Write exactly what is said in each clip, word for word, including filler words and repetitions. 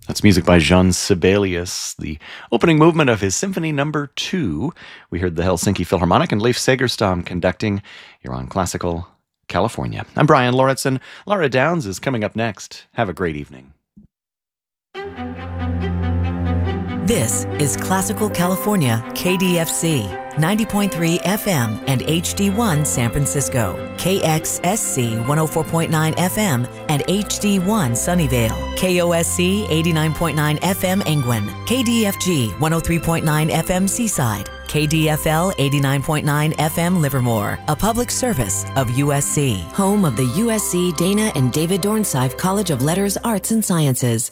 That's music by Jean Sibelius, the opening movement of his Symphony Number Two. We heard the Helsinki Philharmonic and Leif Segerstam conducting. You're on Classical California. I'm Brian Lauritsen. Laura Downs is coming up next. Have a great evening. This is Classical California, K D F C, ninety point three F M and H D one San Francisco, K X S C one oh four point nine F M and H D one Sunnyvale, K O S C eighty-nine point nine F M Engwin, K D F G one oh three point nine F M Seaside, K D F L eighty-nine point nine F M Livermore, a public service of U S C, home of the U S C Dana and David Dornsife College of Letters, Arts and Sciences.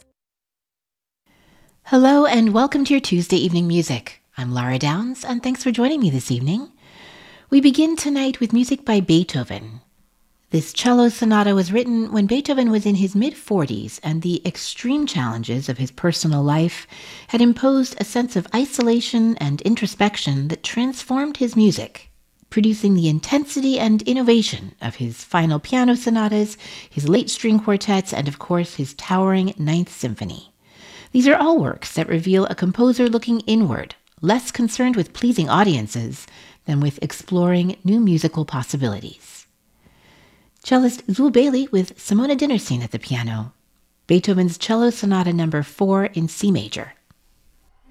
Hello and welcome to your Tuesday evening music. I'm Laura Downs and thanks for joining me this evening. We begin tonight with music by Beethoven. This cello sonata was written when Beethoven was in his mid-forties and the extreme challenges of his personal life had imposed a sense of isolation and introspection that transformed his music, producing the intensity and innovation of his final piano sonatas, his late string quartets, and of course his towering Ninth Symphony. These are all works that reveal a composer looking inward, less concerned with pleasing audiences than with exploring new musical possibilities. Cellist Zul Bailey with Simona Dinnerstein at the piano. Beethoven's Cello Sonata Number four in C major.